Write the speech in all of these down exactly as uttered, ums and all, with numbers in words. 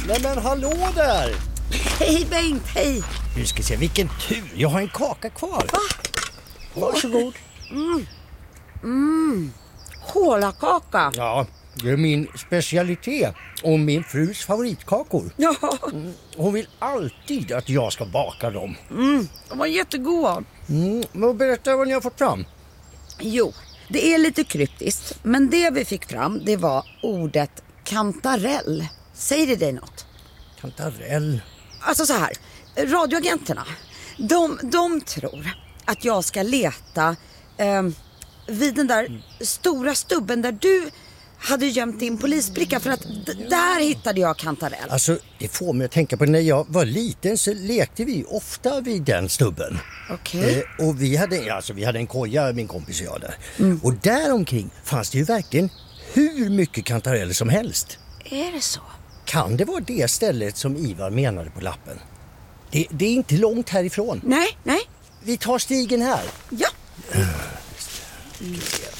Nej men hallå där! Hej Bengt, hej! Du ska se, vilken tur, jag har en kaka kvar. Va? Varsågod. Mm. Mm. Hålakaka. Ja, det är min specialitet och min frus favoritkakor. Ja. Mm. Hon vill alltid att jag ska baka dem. Mm. De var jättegoda. Mm. Men berätta vad ni har fått fram. Jo, det är lite kryptiskt, men det vi fick fram, det var ordet kantarell. Säger det dig något? Kantarell? Alltså så här, radioagenterna, de, de tror att jag ska leta eh, vid den där mm. stora stubben där du hade gömt din polisbricka, för att d- där hittade jag kantarell. Alltså, det får mig att tänka på när jag var liten så lekte vi ofta vid den stubben. Okej. Okay. Eh, och vi hade, alltså, vi hade en koja, min kompis och jag där. Mm. Och där omkring fanns det ju verkligen hur mycket kantareller som helst. Är det så? Kan det vara det stället som Ivar menade på lappen? Det, det är inte långt härifrån. Nej, nej. Vi tar stigen här. Ja. Mm.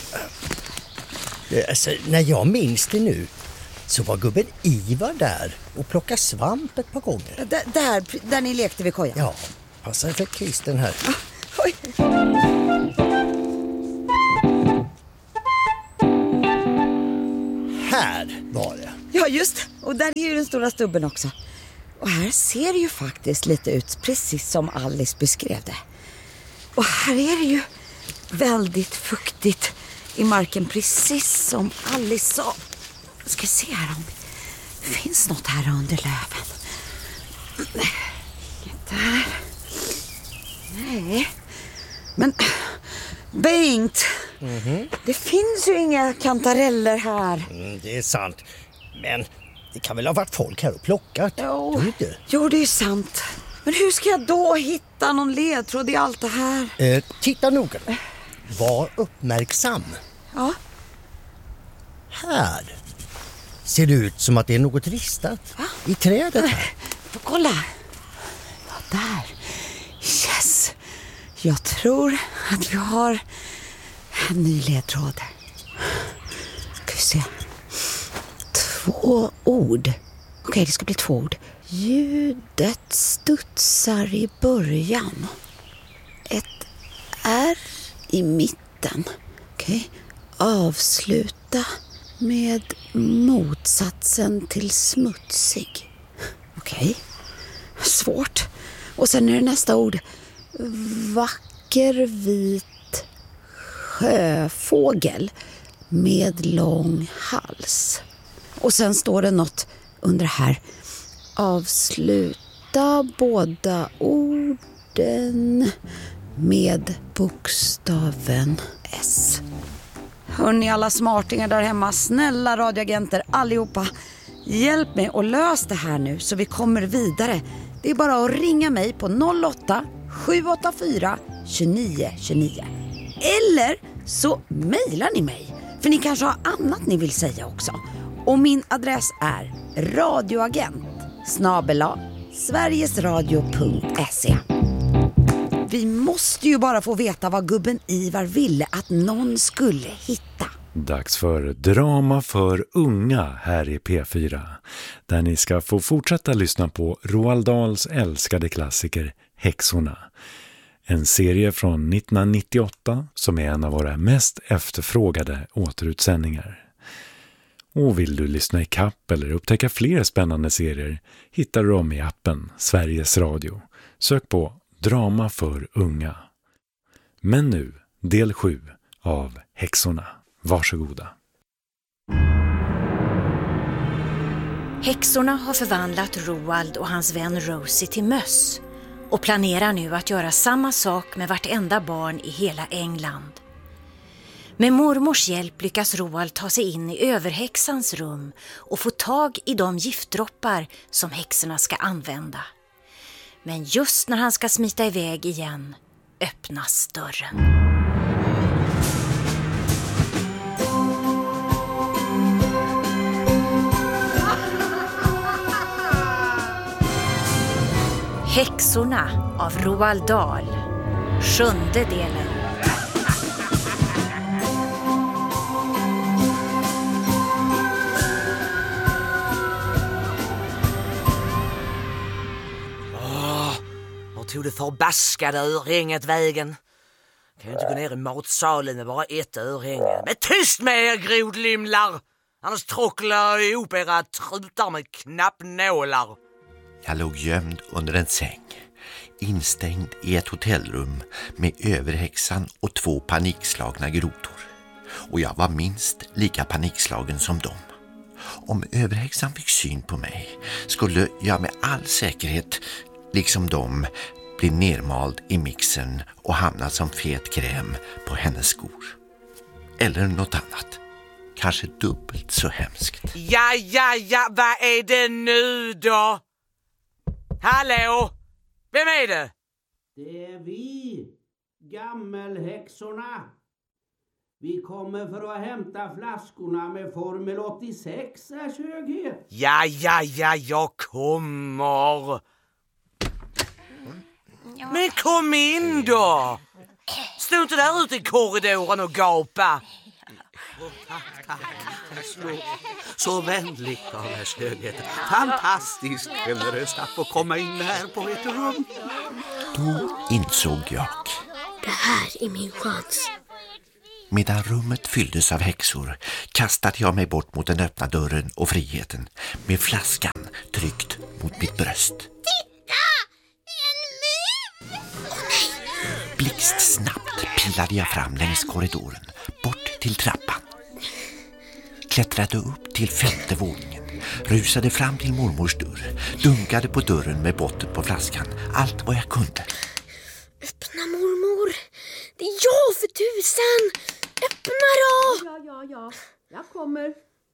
Alltså, när jag minns det nu så var gubben Ivar där och plockade svamp ett par gånger. D- där, där ni lekte vid kojan? Ja, passa för Kristen här. Ah, oj. Här var det. Ja, just. Och där är ju den stora stubben också. Och här ser det ju faktiskt lite ut precis som Alice beskrev det. Och här är det ju väldigt fuktigt i marken, precis som Alice sa. Jag ska se här om det finns något här under löven. Där. Nej. Men Bengt, mm-hmm. det finns ju inga kantareller här. Mm, det är sant. Men det kan väl ha varit folk här och plockat? Jo, det? jo det är sant. Men hur ska jag då hitta någon ledtråd i allt det här? Eh, titta noga. Var uppmärksam. Ja. Här ser det ut som att det är något ristat. Va? I trädet här. Får kolla. Ja, där. Yes. Jag tror att vi har en ny ledtråd. Ska vi se. Två ord. Okej, det ska bli två ord. Ljudet studsar i början. Ett R i mitten. Okej. Avsluta med motsatsen till smutsig. Okej. Svårt. Och sen är det nästa ord. Vacker vit sjöfågel med lång hals. Och sen står det något under här. Avsluta båda orden med bokstaven S. Hörrni alla smartingar där hemma, snälla radioagenter allihopa. Hjälp mig och lös det här nu så vi kommer vidare. Det är bara att ringa mig på noll åtta sju åtta fyra två nio två nio. Eller så mejlar ni mig, för ni kanske har annat ni vill säga också. Och min adress är radioagent snabel-a sverigesradio punkt se. Vi måste ju bara få veta vad gubben Ivar ville att någon skulle hitta. Dags för drama för unga här i P fyra. Där ni ska få fortsätta lyssna på Roald Dahls älskade klassiker Häxorna. En serie från nittonhundranittioåtta som är en av våra mest efterfrågade återutsändningar. Och vill du lyssna i kapp eller upptäcka fler spännande serier hittar du dem i appen Sveriges Radio. Sök på Drama för unga. Men nu, del sju av Häxorna. Varsågoda. Häxorna har förvandlat Roald och hans vän Rosie till möss och planerar nu att göra samma sak med vartenda barn i hela England. Med mormors hjälp lyckas Roald ta sig in i överhäxans rum och få tag i de giftdroppar som häxorna ska använda. Men just när han ska smita iväg igen öppnas dörren. Häxorna av Roald Dahl. Sjunde delen. tog det förbaskade örhänget vägen? Kan jag inte gå ner i matsalen med bara ett örhänge? Men tyst med er, grodlimlar! Annars tråcklar jag ihop era trutar med knappnålar. Jag låg gömd under en säng, instängd i ett hotellrum med överhäxan och två panikslagna grodor. Och jag var minst lika panikslagen som dem. Om överhäxan fick syn på mig skulle jag med all säkerhet, liksom dem, bli nermald i mixern och hamna som fet kräm på hennes skor. Eller något annat. Kanske dubbelt så hemskt. Ja, ja, ja, vad är det nu då? Hallå? Vem är det? Det är vi, gammelhäxorna. Vi kommer för att hämta flaskorna med formel åttiosex, Ers höghet. Ja, ja, ja, jag kommer. Men kom in då. Stå inte där ute i korridoren och gapa. Tack, tack. Så, så vänligt av Ers höghet. Fantastiskt generöst att få komma in här på ett rum. Då insåg jag. Det här är min chans. Medan rummet fylldes av häxor kastade jag mig bort mot den öppna dörren och friheten med flaskan tryckt mot mitt bröst. Titta! En mus! Åh nej! Blixtsnabbt pilade jag fram längs korridoren, bort till trappan. Klättrade upp till femte våningen, rusade fram till mormors dörr, dunkade på dörren med botten på flaskan, allt vad jag kunde. Öppna, mormor! Det är jag för tusen! Öppna då! Ja, ja, ja. Jag kommer.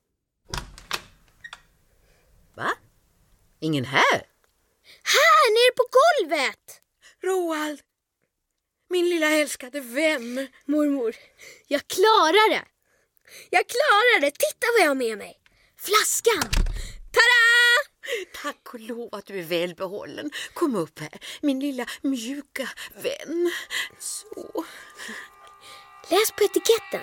Va? Ingen här? Här, nere på golvet! Roald, min lilla älskade vän. Mormor, jag klarar det. Jag klarar det. Titta vad jag har med mig. Flaskan. Tada! Tack och lov att du är välbehållen. Kom upp här, min lilla mjuka vän. Så. Läs på etiketten.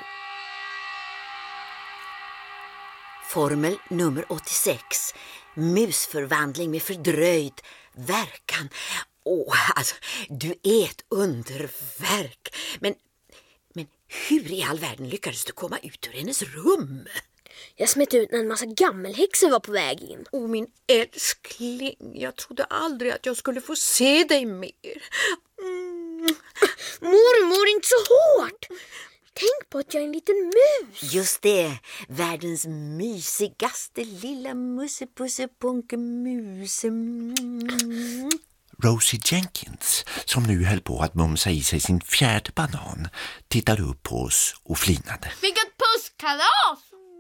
Formel nummer åttiosex. Musförvandling med fördröjd verkan. Åh, alltså, du är ett underverk. Men, men hur i all världen lyckades du komma ut ur hennes rum? Jag smet ut när en massa gammelhäxor var på väg in. Åh, min älskling. Jag trodde aldrig att jag skulle få se dig mer. Mm. Mormor, inte så hårt. Tänk på att jag är en liten mus. Just det, världens mysigaste lilla mussepussepunkemus. Mm. Rosie Jenkins, som nu höll på att mumsa i sig sin fjärde banan, tittade upp på oss och flinade. Vilket pusskalas!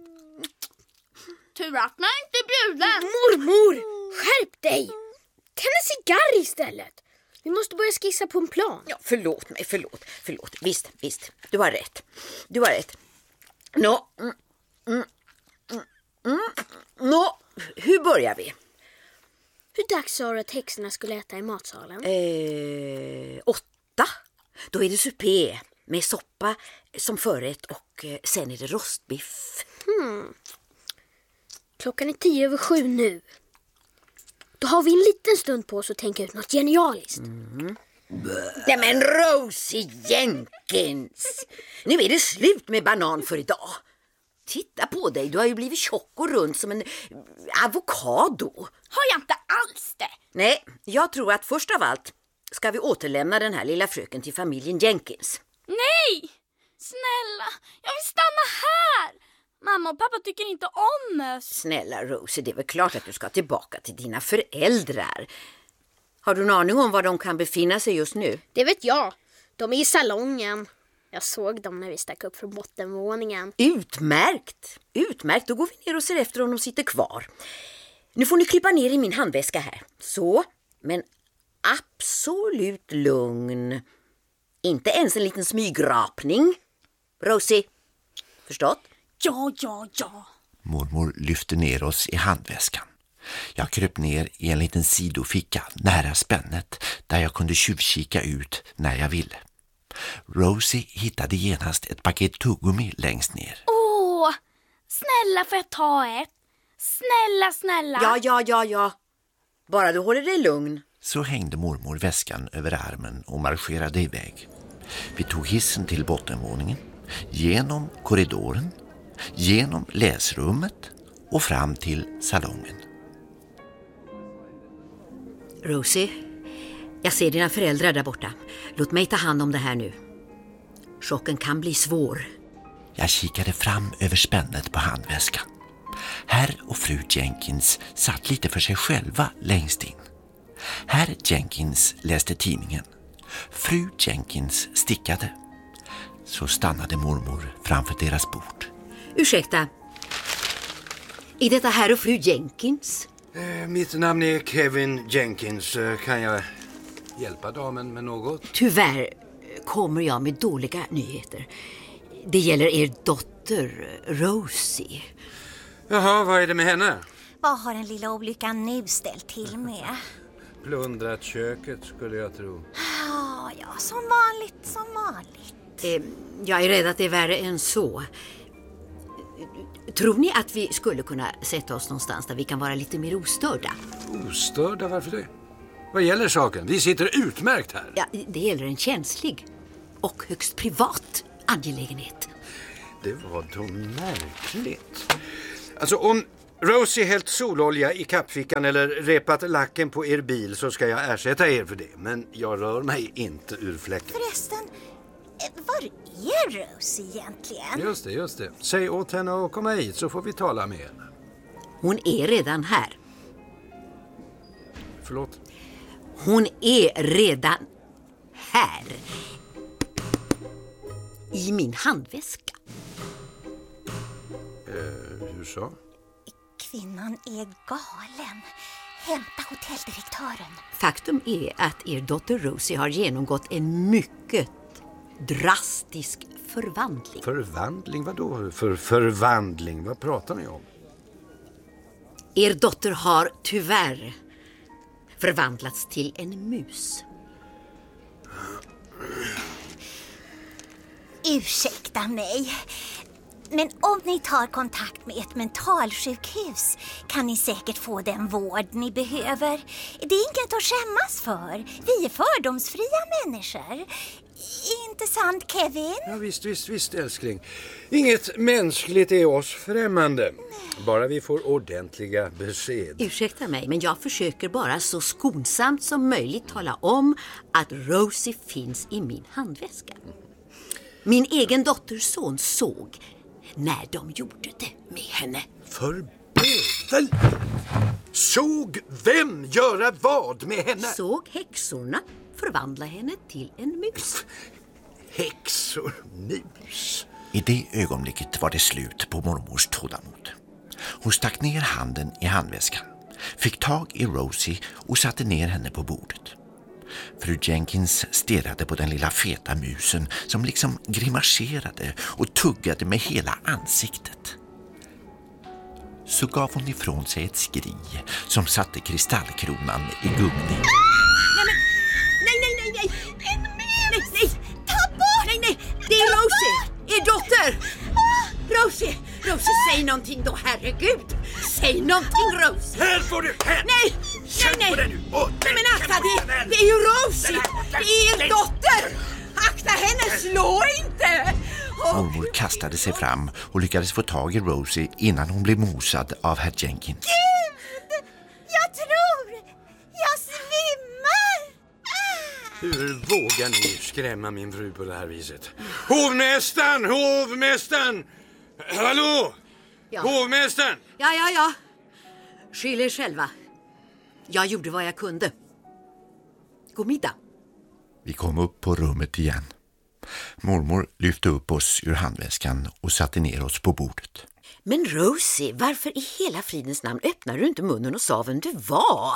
Tur att man inte bjuder. Mormor, skärp dig. Tänd en cigarr istället. Vi måste börja skissa på en plan. Ja, förlåt mig, förlåt, förlåt. Visst, visst, du har rätt. Du har rätt. Nå, mm, mm, mm, Nå, hur börjar vi? Hur dags sa du att häxorna skulle äta i matsalen? Eh, åtta. Då är det supé med soppa som förrätt och eh, sen är det rostbiff. Hmm. Klockan är tio över sju nu. Då har vi en liten stund på oss att tänka ut något genialiskt. Mm. Nej men Rosie Jenkins! Nu är det slut med banan för idag. Titta på dig, du har ju blivit tjock och rund som en avokado. Har jag inte alls det? Nej, jag tror att först av allt ska vi återlämna den här lilla fröken till familjen Jenkins. Nej! Snälla, jag vill stanna här! Mamma och pappa tycker inte om oss. Snälla Rosie, det är väl klart att du ska tillbaka till dina föräldrar. Har du en aning om var de kan befinna sig just nu? Det vet jag. De är i salongen. Jag såg dem när vi stack upp från bottenvåningen. Utmärkt! Utmärkt, då går vi ner och ser efter om de sitter kvar. Nu får ni klippa ner i min handväska här. Så, men absolut lugn. Inte ens en liten smygrapning. Rosie, förstått? Ja, ja, ja. Mormor lyfte ner oss i handväskan. Jag kröp ner i en liten sidoficka nära spännet där jag kunde tjuvkika ut när jag ville. Rosie hittade genast ett paket tuggummi längst ner. Åh, snälla får jag ta ett? Snälla, snälla. Ja, ja, ja, ja. Bara du håller dig lugn Så hängde mormor väskan över armen och marscherade iväg. Vi tog hissen till bottenvåningen, genom korridoren, genom läsrummet och fram till salongen. Rosie, jag ser dina föräldrar där borta. Låt mig ta hand om det här nu. Chocken kan bli svår. Jag kikade fram över spännet på handväskan. Herr och fru Jenkins satt lite för sig själva längst in. Herr Jenkins läste tidningen. Fru Jenkins stickade. Så stannade mormor framför deras bord. Ursäkta. Är detta herr och fru Jenkins? Eh, mitt namn är Kevin Jenkins. Eh, kan jag hjälpa damen med något? Tyvärr kommer jag med dåliga nyheter. Det gäller er dotter Rosie. Jaha, vad är det med henne? Vad har den lilla olyckan nu ställt till med? Plundrat köket skulle jag tro. Ja, ja, som vanligt, som vanligt. Eh, jag är rädd att det är värre än så. Tror ni att vi skulle kunna sätta oss någonstans där vi kan vara lite mer ostörda? Ostörda? Varför det? Vad gäller saken? Vi sitter utmärkt här. Ja, det gäller en känslig och högst privat angelägenhet. Det var då märkligt. Alltså om Rosie hällt sololja i kappfickan eller repat lacken på er bil så ska jag ersätta er för det. Men jag rör mig inte ur fläcken. Förresten, var är Rosie egentligen? Just det, just det. Säg åt henne att komma hit så får vi tala med henne. Hon är redan här. Förlåt? Hon är redan här. I min handväska. Eh, hur så? Kvinnan är galen. Hämta hotelldirektören. Faktum är att er dotter Rosie har genomgått en mycket drastisk förvandling. Förvandling? Vad då? För förvandling? Vad pratar ni om? Er dotter har tyvärr förvandlats till en mus. Ursäkta mig, men om ni tar kontakt med ett mentalsjukhus kan ni säkert få den vård ni behöver. Det är inget att skämmas för. Vi är fördomsfria människor. Inte sant, Kevin? Ja, visst, visst, visst, älskling. Inget mänskligt är oss främmande. Bara vi får ordentliga besked. Ursäkta mig, men jag försöker bara så skonsamt som möjligt tala om att Rosie finns i min handväska. Min egen dotters son såg när de gjorde det med henne. Förbövel! Såg vem göra vad med henne? Såg häxorna förvandla henne till en mus. Häxor, mus. I det ögonblicket var det slut på mormors tålamod. Hon stack ner handen i handväskan, fick tag i Rosie och satte ner henne på bordet. Fru Jenkins stirrade på den lilla feta musen som liksom grimaserade och tuggade med hela ansiktet. Så gav hon ifrån sig ett skri som satte kristallkronan i gungning. Nej, nej, nej, nej! Nej, nej! Ta bort! Nej, nej! Det är Rosie! Er dotter! Rosie! Rosie, säg någonting då, herregud! Säg någonting, Rosie! Här får du! Här! Nej! Känn nej, på nej! det nu! Åh, nej, men akta, det, det är ju Rosie! Det är er dotter! Akta henne, slå inte! Och... Mormor kastade sig fram och lyckades få tag i Rosie innan hon blev mosad av herr Jenkins. Gud! Jag tror! Jag svimmar! Hur vågar ni skrämma min fru på det här viset? Hovmästaren! Hovmästaren! Hallå! Ja. Hovmästaren! Ja, ja, ja. Skyll er själva. Jag gjorde vad jag kunde. God middag. Vi kom upp på rummet igen. Mormor lyfte upp oss ur handväskan och satte ner oss på bordet. Men Rosie, varför i hela fridens namn öppnade du inte munnen och sa vem du var?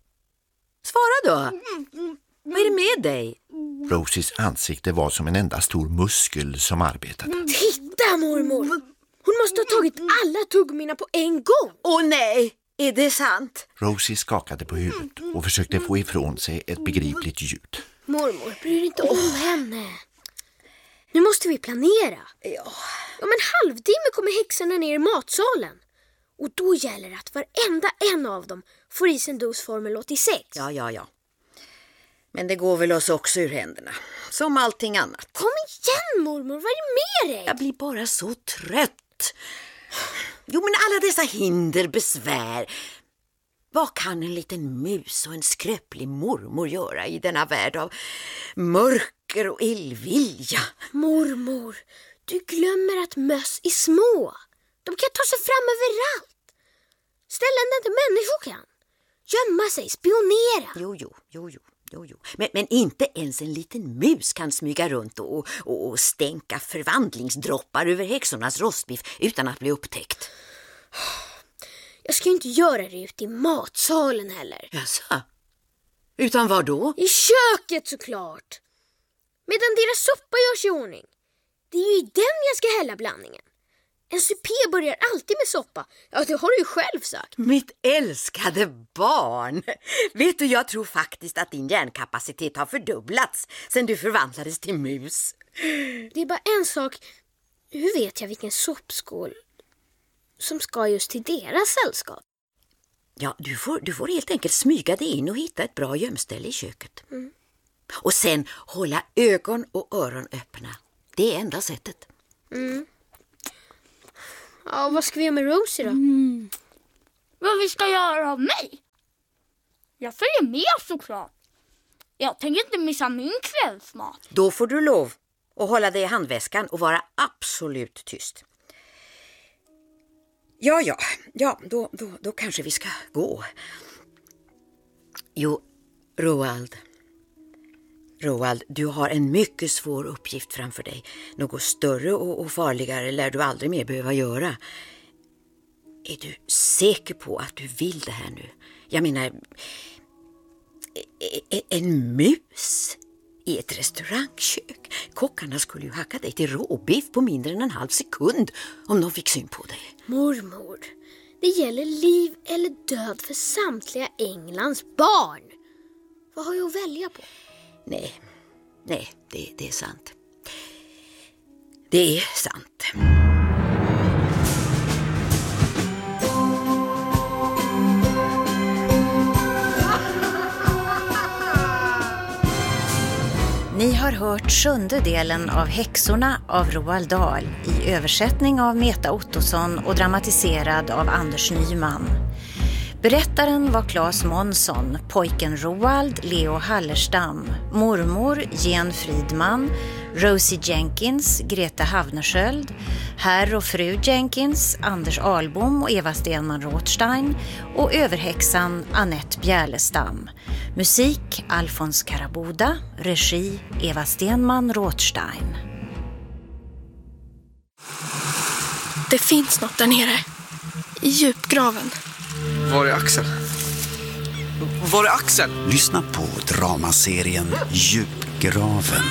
Svara då. Vad är det med dig? Rosies ansikte var som en enda stor muskel som arbetade. Titta, mormor! Hon måste ha tagit alla tuggmina på en gång. Åh nej, är det sant? Rosie skakade på huvudet och försökte få ifrån sig ett begripligt ljud. Mormor, bryr inte om henne. Nu måste vi planera. Ja. Om en halvtimme kommer häxorna ner i matsalen. Och då gäller det att varenda en av dem får i sin dos formel åttiosex. Ja, ja, ja. Men det går väl oss också ur händerna. Som allting annat. Kom igen mormor, vad är det med dig? Jag blir bara så trött. Jo, men alla dessa hinder, besvär. Vad kan en liten mus och en skröplig mormor göra i denna värld av mörker och illvilja? Mormor, du glömmer att möss är små. De kan ta sig fram överallt. Ställen där inte människor kan. Gömma sig, spionera. Jo, jo, jo, jo. Jo, jo. Men, men inte ens en liten mus kan smyga runt och, och, och stänka förvandlingsdroppar över häxornas rostbiff utan att bli upptäckt. Jag ska ju inte göra det ute i matsalen heller. Jaså? Utan var då? I köket såklart. Medan deras soppa görs i ordning. Det är ju i den jag ska hälla blandningen. En supé börjar alltid med soppa. Ja, det har du ju själv sagt. Mitt älskade barn. Vet du, jag tror faktiskt att din hjärnkapacitet har fördubblats sedan du förvandlades till mus. Det är bara en sak. Hur vet jag vilken soppskål som ska just till deras sällskap? Ja, du får, du får helt enkelt smyga dig in och hitta ett bra gömställe i köket. Mm. Och sen hålla ögon och öron öppna. Det är enda sättet. Mm. Ja, vad ska vi göra med Rosie då? Mm. Vad vi ska göra av mig? Jag följer med såklart. Jag tänker inte missa min kvällsmat. Då får du lov att hålla dig i handväskan och vara absolut tyst. Ja, ja, ja, då, då, då kanske vi ska gå. Jo, Roald. Roald, du har en mycket svår uppgift framför dig. Något större och, och farligare lär du aldrig mer behöva göra. Är du säker på att du vill det här nu? Jag menar, en mus i ett restaurangkök. Kockarna skulle ju hacka dig till råbiff på mindre än en halv sekund om de fick syn på dig. Mormor, det gäller liv eller död för samtliga Englands barn. Vad har jag att välja på? Nej, nej, det, det är sant. Det är sant. Ni har hört sjunde delen av Häxorna av Roald Dahl i översättning av Meta Ottosson och dramatiserad av Anders Nyman. Berättaren var Claes Månsson, pojken Roald, Leo Hallerstam, mormor Jen Fridman, Rosie Jenkins, Greta Havnersköld, herr och fru Jenkins, Anders Ahlbom och Eva Stenman Rothstein och överhäxan Annette Bjärlestam. Musik Alfons Karaboda, regi Eva Stenman Rothstein. Det finns något där nere, i djupgraven. Var är Axel? Var är Axel? Lyssna på dramaserien Djupgraven.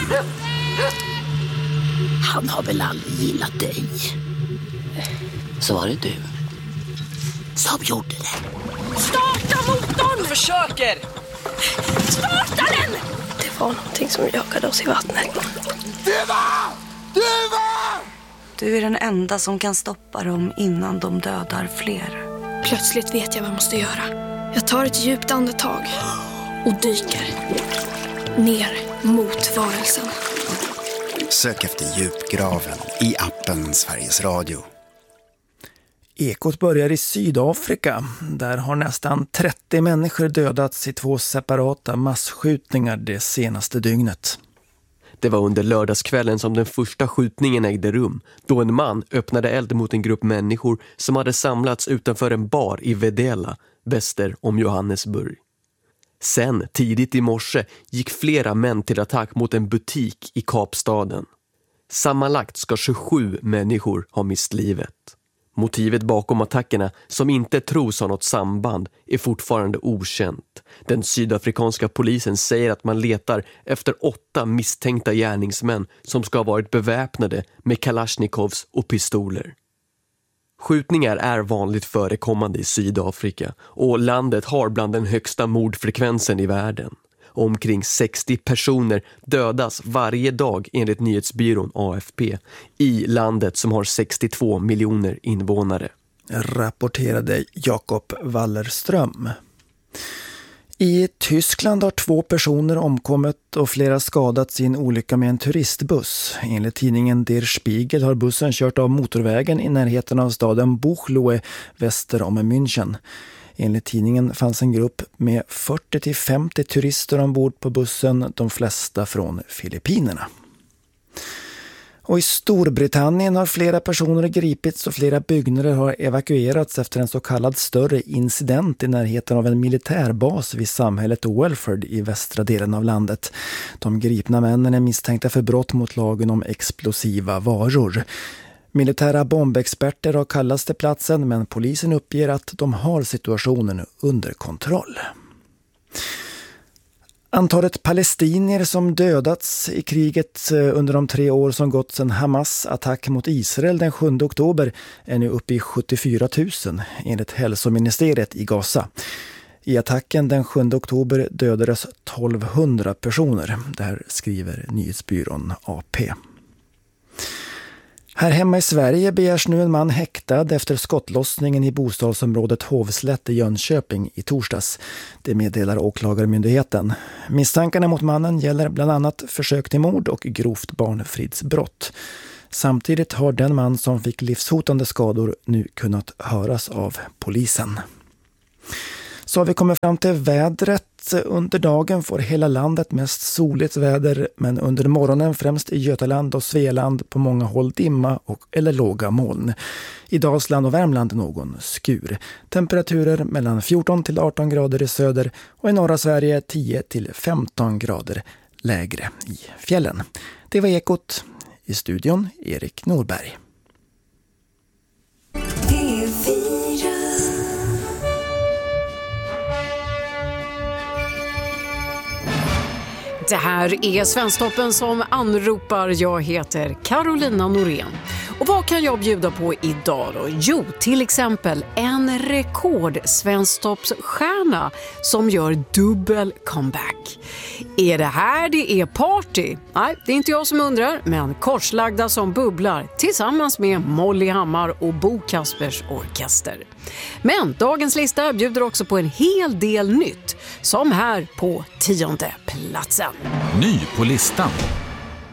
Han har väl aldrig gillat dig. Så var det du som gjorde det. Starta motorn! Jag försöker! Starta den! Det var någonting som jagade oss i vattnet. Duva! Duva! Du är den enda som kan stoppa dem innan de dödar fler. Plötsligt vet jag vad jag måste göra. Jag tar ett djupt andetag och dyker ner mot varelsen. Sök efter Djupgraven i appen Sveriges Radio. Ekot börjar i Sydafrika. Där har nästan trettio människor dödats i två separata massskjutningar det senaste dygnet. Det var under lördagskvällen som den första skjutningen ägde rum, då en man öppnade eld mot en grupp människor som hade samlats utanför en bar i Vedela, väster om Johannesburg. Sen, tidigt i morse, gick flera män till attack mot en butik i Kapstaden. Sammanlagt ska tjugosju människor ha mist livet. Motivet bakom attackerna, som inte tros ha något samband, är fortfarande okänt. Den sydafrikanska polisen säger att man letar efter åtta misstänkta gärningsmän som ska ha varit beväpnade med Kalashnikovs och pistoler. Skjutningar är vanligt förekommande i Sydafrika och landet har bland den högsta mordfrekvensen i världen. Omkring sextio personer dödas varje dag enligt nyhetsbyrån A F P i landet som har sextiotvå miljoner invånare. Rapporterade Jakob Wallerström. I Tyskland har två personer omkommit och flera skadats i en olycka med en turistbuss. Enligt tidningen Der Spiegel har bussen kört av motorvägen i närheten av staden Buchloe väster om München. Enligt tidningen fanns en grupp med fyrtio till femtio turister ombord på bussen, de flesta från Filippinerna. Och i Storbritannien har flera personer gripits och flera byggnader har evakuerats efter en så kallad större incident i närheten av en militärbas vid samhället Welford i västra delen av landet. De gripna männen är misstänkta för brott mot lagen om explosiva varor. Militära bombexperter har kallats till platsen, men polisen uppger att de har situationen under kontroll. Antalet palestinier som dödats i kriget under de tre år som gått sedan Hamas attack mot Israel den sjunde oktober är nu uppe i sjuttiofyra tusen enligt hälsoministeriet i Gaza. I attacken den sjunde oktober dödades tolvhundra personer. Det här skriver nyhetsbyrån A P. Här hemma i Sverige begärs nu en man häktad efter skottlossningen i bostadsområdet Hovslätt i Jönköping i torsdags. Det meddelar åklagarmyndigheten. Misstankarna mot mannen gäller bland annat försök till mord och grovt barnfridsbrott. Samtidigt har den man som fick livshotande skador nu kunnat höras av polisen. Så har vi kommit fram till vädret. Under dagen får hela landet mest soligt väder, men under morgonen främst i Götaland och Svealand på många håll dimma och eller låga moln. I Dalsland och Värmland någon skur. Temperaturer mellan fjorton till arton grader i söder och i norra Sverige tio till femton grader lägre i fjällen. Det var Ekot. I studion Erik Norberg. Det här är Svensktoppen som anropar. Jag heter Carolina Norén. Och vad kan jag bjuda på idag då? Jo, till exempel en rekord Svensktoppsstjärna som gör dubbel comeback. Är det här det är party? Nej, det är inte jag som undrar, men korslagda som bubblar tillsammans med Molly Hammar och Bo Kaspers orkester. Men dagens lista bjuder också på en hel del nytt, som här på tionde platsen. Ny på listan.